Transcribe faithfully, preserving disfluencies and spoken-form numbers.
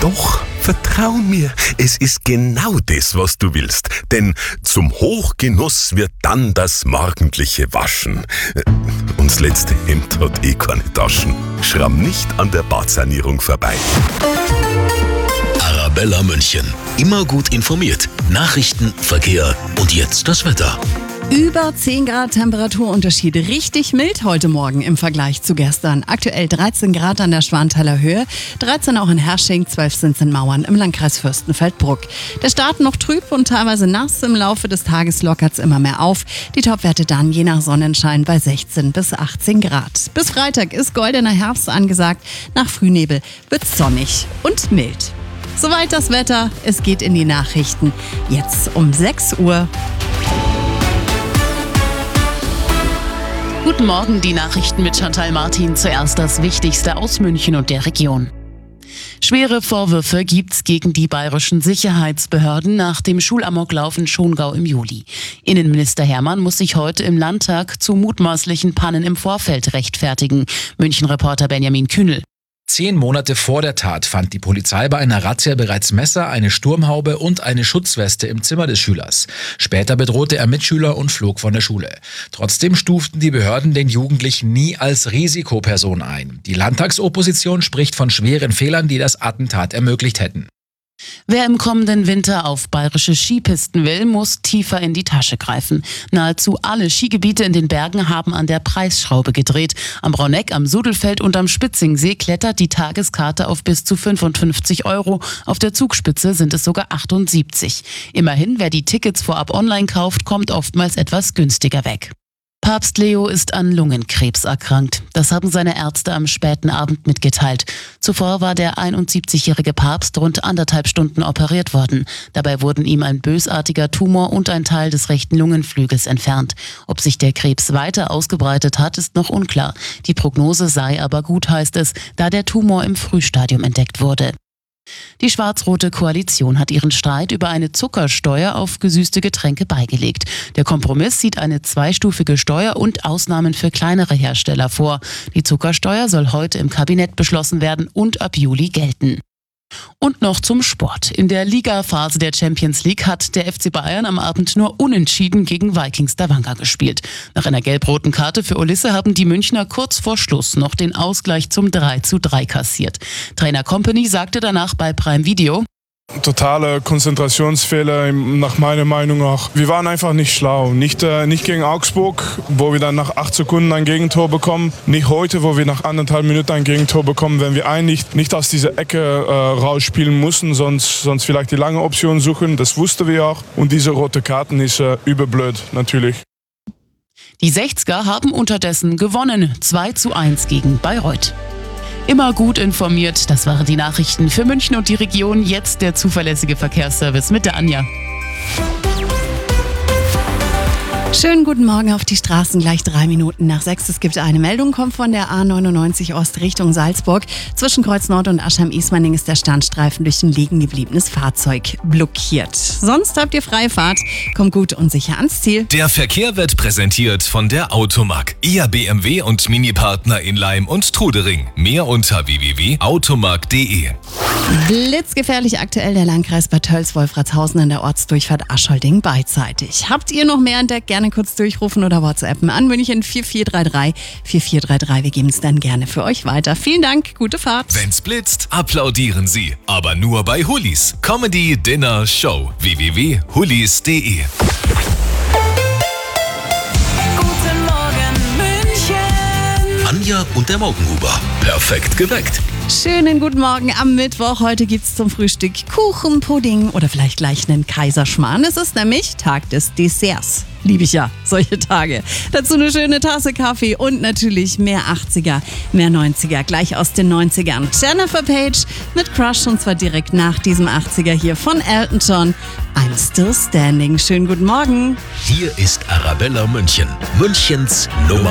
Doch, vertrau mir, es ist genau das, was du willst. Denn zum Hochgenuss wird dann das morgendliche Waschen. Und das letzte Hemd hat eh keine Taschen. Schramm nicht an der Badsanierung vorbei. Arabella München. Immer gut informiert. Nachrichten, Verkehr und jetzt das Wetter. Über zehn Grad Temperaturunterschied, richtig mild heute Morgen im Vergleich zu gestern. Aktuell dreizehn Grad an der Schwanthaler Höhe, dreizehn auch in Hersching, zwölf sind in Mauern im Landkreis Fürstenfeldbruck. Der Start noch trüb und teilweise nass, im Laufe des Tages lockert es immer mehr auf. Die Topwerte dann je nach Sonnenschein bei sechzehn bis achtzehn Grad. Bis Freitag ist goldener Herbst angesagt, nach Frühnebel wird's sonnig und mild. Soweit das Wetter, es geht in die Nachrichten. Jetzt um sechs Uhr. Guten Morgen, die Nachrichten mit Chantal Martin. Zuerst das Wichtigste aus München und der Region. Schwere Vorwürfe gibt's gegen die bayerischen Sicherheitsbehörden nach dem Schulamoklauf in Schongau im Juli. Innenminister Hermann muss sich heute im Landtag zu mutmaßlichen Pannen im Vorfeld rechtfertigen. München-Reporter Benjamin Kühnel. Zehn Monate vor der Tat fand die Polizei bei einer Razzia bereits Messer, eine Sturmhaube und eine Schutzweste im Zimmer des Schülers. Später bedrohte er Mitschüler und flog von der Schule. Trotzdem stuften die Behörden den Jugendlichen nie als Risikoperson ein. Die Landtagsopposition spricht von schweren Fehlern, die das Attentat ermöglicht hätten. Wer im kommenden Winter auf bayerische Skipisten will, muss tiefer in die Tasche greifen. Nahezu alle Skigebiete in den Bergen haben an der Preisschraube gedreht. Am Brauneck, am Sudelfeld und am Spitzingsee klettert die Tageskarte auf bis zu fünfundfünfzig Euro. Auf der Zugspitze sind es sogar achtundsiebzig. Immerhin, wer die Tickets vorab online kauft, kommt oftmals etwas günstiger weg. Papst Leo ist an Lungenkrebs erkrankt. Das haben seine Ärzte am späten Abend mitgeteilt. Zuvor war der einundsiebzigjährige Papst rund anderthalb Stunden operiert worden. Dabei wurden ihm ein bösartiger Tumor und ein Teil des rechten Lungenflügels entfernt. Ob sich der Krebs weiter ausgebreitet hat, ist noch unklar. Die Prognose sei aber gut, heißt es, da der Tumor im Frühstadium entdeckt wurde. Die schwarz-rote Koalition hat ihren Streit über eine Zuckersteuer auf gesüßte Getränke beigelegt. Der Kompromiss sieht eine zweistufige Steuer und Ausnahmen für kleinere Hersteller vor. Die Zuckersteuer soll heute im Kabinett beschlossen werden und ab Juli gelten. Und noch zum Sport. In der Ligaphase der Champions League hat der F C Bayern am Abend nur unentschieden gegen Vikings Stavanger gespielt. Nach einer gelb-roten Karte für Ulisse haben die Münchner kurz vor Schluss noch den Ausgleich zum drei zu drei kassiert. Trainer Kompany sagte danach bei Prime Video: Totale Konzentrationsfehler, nach meiner Meinung auch. Wir waren einfach nicht schlau. Nicht, äh, nicht gegen Augsburg, wo wir dann nach acht Sekunden ein Gegentor bekommen. Nicht heute, wo wir nach anderthalb Minuten ein Gegentor bekommen. Wenn wir eigentlich nicht aus dieser Ecke äh, rausspielen mussten, sonst, sonst vielleicht die lange Option suchen. Das wussten wir auch. Und diese rote Karten ist äh, überblöd, natürlich. Die sechziger haben unterdessen gewonnen. zwei zu eins gegen Bayreuth. Immer gut informiert, das waren die Nachrichten für München und die Region. Jetzt der zuverlässige Verkehrsservice mit der Anja. Schönen guten Morgen auf die Straßen, gleich drei Minuten nach sechs. Es gibt eine Meldung, kommt von der A neunundneunzig Ost Richtung Salzburg. Zwischen Kreuz Nord und Aschheim-Ismaning ist der Standstreifen durch ein liegen gebliebenes Fahrzeug blockiert. Sonst habt ihr freie Fahrt, kommt gut und sicher ans Ziel. Der Verkehr wird präsentiert von der Automark. Ihr B M W und Mini-Partner in Laim und Trudering. Mehr unter w w w punkt automark punkt d e. Blitzgefährlich aktuell der Landkreis Bad Tölz-Wolfratshausen an der Ortsdurchfahrt Aschholding beidseitig. Habt ihr noch mehr entdeckt? Gerne kurz durchrufen oder WhatsAppen an München vier vier drei drei vier vier drei drei. Wir geben es dann gerne für euch weiter. Vielen Dank, gute Fahrt. Wenn's blitzt, applaudieren Sie. Aber nur bei Hullis. Comedy, Dinner, Show. w w w punkt hullis punkt d e. Guten Morgen, München. Anja und der Morgenhuber. Perfekt geweckt. Schönen guten Morgen am Mittwoch. Heute gibt's zum Frühstück Kuchen, Pudding oder vielleicht gleich einen Kaiserschmarrn. Es ist nämlich Tag des Desserts. Liebe ich ja, solche Tage. Dazu eine schöne Tasse Kaffee und natürlich mehr achtziger, mehr neunziger, gleich aus den neunzigern. Jennifer Page mit Crush und zwar direkt nach diesem achtziger hier von Elton John. I'm Still Standing. Schönen guten Morgen. Hier ist Arabella München. Münchens Nummer